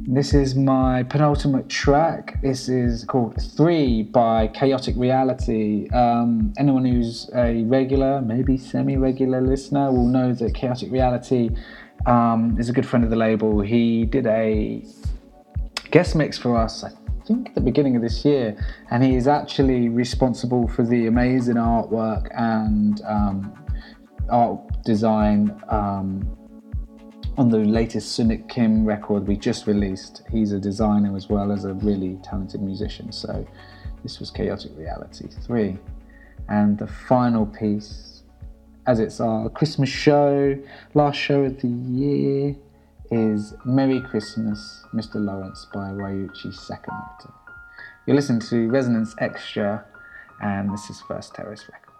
This is my penultimate track. This is called 3 by Chaotic Reality. Anyone who's a regular, maybe semi-regular listener will know that Chaotic Reality is a good friend of the label. He did a guest mix for us, I think at the beginning of this year, and he is actually responsible for the amazing artwork and art design on the latest Sunic Kim record we just released. He's a designer as well as a really talented musician. So this was Chaotic Reality 3. And the final piece, as it's our Christmas show, last show of the year, is Merry Christmas, Mr. Lawrence by Ryuichi Sakamoto. You're listening to Resonance Extra, and this is First Terrace Records.